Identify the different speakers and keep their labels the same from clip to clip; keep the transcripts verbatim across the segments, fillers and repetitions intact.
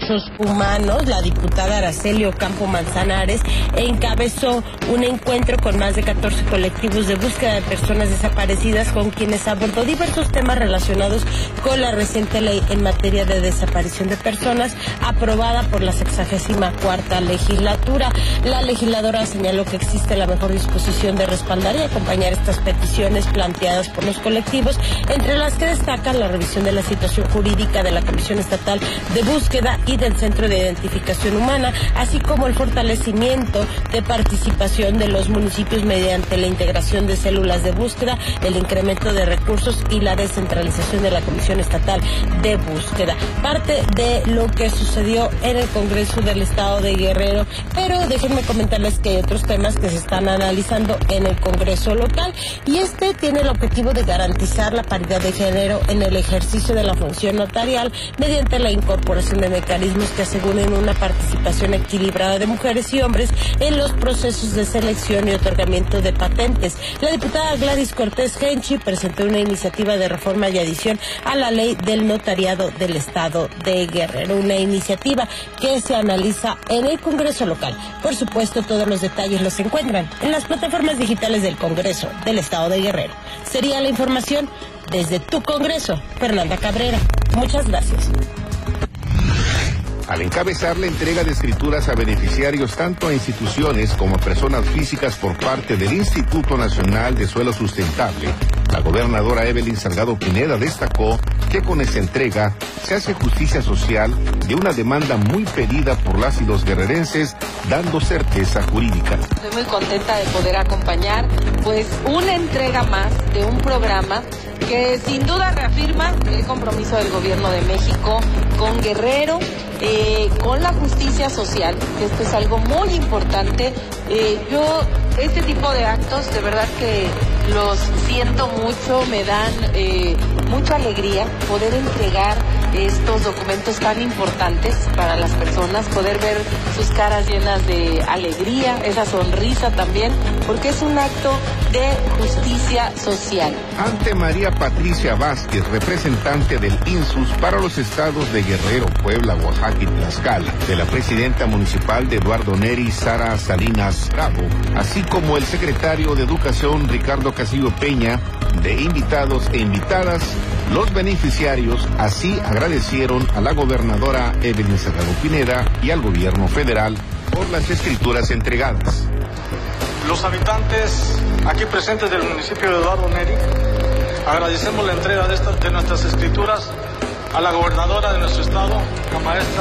Speaker 1: Derechos Humanos, la diputada Araceli Ocampo Manzanares, encabezó un encuentro con más de catorce colectivos de búsqueda de personas desaparecidas, con quienes abordó diversos temas relacionados con la reciente ley en materia de desaparición de personas, aprobada por la sexagésima cuarta legislatura. La legisladora señaló que existe la mejor disposición de respaldar y acompañar estas peticiones planteadas por los colectivos, entre las que destacan la revisión de la situación jurídica de la Comisión Estatal de Búsqueda y del Centro de Identificación Humana, así como el fortalecimiento de participación de los municipios mediante la integración de células de búsqueda, el incremento de recursos y la descentralización de la Comisión Estatal de Búsqueda. Parte de lo que sucedió en el Congreso del Estado de Guerrero, pero déjenme comentarles que hay otros temas que se están analizando en el Congreso local, y este tiene el objetivo de garantizar la paridad de género en el ejercicio de la función notarial mediante la incorporación de mecanismos que aseguren una participación equilibrada de mujeres y hombres en los procesos de selección y otorgamiento de patentes. La diputada Gladys Cortés Genchi presentó una iniciativa de reforma y adición a la ley del notariado del Estado de Guerrero, una iniciativa que se analiza en el Congreso local. Por supuesto, todos los detalles los encuentran en las plataformas digitales del Congreso del Estado de Guerrero. Sería la información desde tu Congreso, Fernanda Cabrera. Muchas gracias.
Speaker 2: Al encabezar la entrega de escrituras a beneficiarios tanto a instituciones como a personas físicas por parte del Instituto Nacional de Suelo Sustentable, la gobernadora Evelyn Salgado Pineda destacó que con esta entrega se hace justicia social de una demanda muy pedida por las y los guerrerenses, dando certeza jurídica.
Speaker 3: Estoy muy contenta de poder acompañar pues una entrega más de un programa que sin duda reafirma el compromiso del Gobierno de México con Guerrero, eh, con la justicia social, que esto es algo muy importante. Eh, yo, este tipo de actos, de verdad que los siento mucho, me dan eh, mucha alegría poder entregar estos documentos tan importantes para las personas, poder ver sus caras llenas de alegría, esa sonrisa también, porque es un acto de justicia social.
Speaker 2: Ante María Patricia Vázquez, representante del INSUS para los estados de Guerrero, Puebla, Oaxaca y Tlaxcala, de la presidenta municipal de Eduardo Neri, Sara Salinas Bravo, así como el secretario de Educación, Ricardo Casillo Peña, de invitados e invitadas, los beneficiarios así agradecieron a la gobernadora Evelyn Salgado Pineda y al gobierno federal por las escrituras entregadas.
Speaker 4: Los habitantes aquí presentes del municipio de Eduardo Neri agradecemos la entrega de, estas, de nuestras escrituras a la gobernadora de nuestro estado, la maestra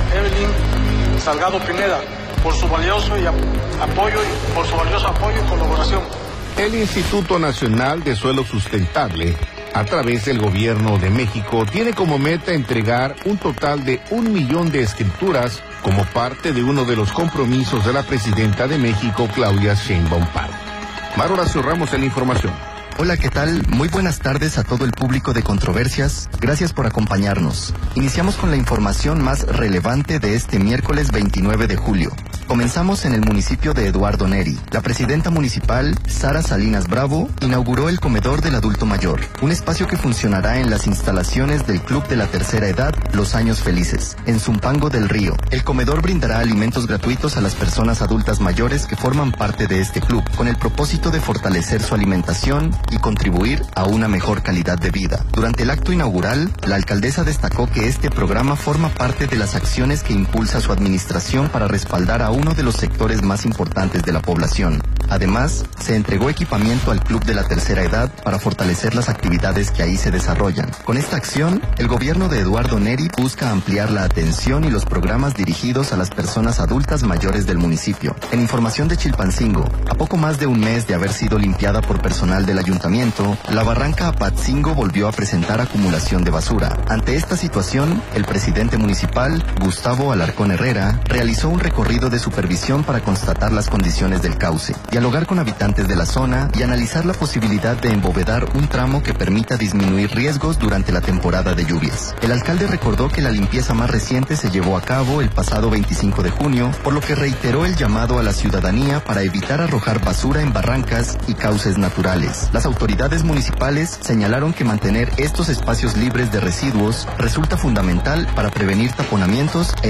Speaker 4: Evelyn Salgado Pineda, por su valioso y apoyo y por su valioso apoyo y colaboración.
Speaker 2: El Instituto Nacional de Suelo Sustentable, a través del Gobierno de México, tiene como meta entregar un total de un millón de escrituras como parte de uno de los compromisos de la presidenta de México, Claudia Sheinbaum Pardo. Mar Horacio Ramos en la información.
Speaker 5: Hola, ¿qué tal? Muy buenas tardes a todo el público de Controversias. Gracias por acompañarnos. Iniciamos con la información más relevante de este miércoles veintinueve de julio. Comenzamos en el municipio de Eduardo Neri. La presidenta municipal, Sara Salinas Bravo, inauguró el Comedor del Adulto Mayor, un espacio que funcionará en las instalaciones del Club de la Tercera Edad Los Años Felices, en Zumpango del Río. El comedor brindará alimentos gratuitos a las personas adultas mayores que forman parte de este club, con el propósito de fortalecer su alimentación y contribuir a una mejor calidad de vida. Durante el acto inaugural, la alcaldesa destacó que este programa forma parte de las acciones que impulsa su administración para respaldar a uno de los sectores más importantes de la población. Además, se entregó equipamiento al Club de la Tercera Edad para fortalecer las actividades que ahí se desarrollan. Con esta acción, el gobierno de Eduardo Neri busca ampliar la atención y los programas dirigidos a las personas adultas mayores del municipio. En información de Chilpancingo, a poco más de un mes de haber sido limpiada por personal del ayuntamiento, la barranca Apatzingo volvió a presentar acumulación de basura. Ante esta situación, el presidente municipal, Gustavo Alarcón Herrera, realizó un recorrido de supervisión para constatar las condiciones del cauce, dialogar con habitantes de la zona y analizar la posibilidad de embovedar un tramo que permita disminuir riesgos durante la temporada de lluvias. El alcalde recordó que la limpieza más reciente se llevó a cabo el pasado veinticinco de junio, por lo que reiteró el llamado a la ciudadanía para evitar arrojar basura en barrancas y cauces naturales. Las autoridades municipales señalaron que mantener estos espacios libres de residuos resulta fundamental para prevenir taponamientos e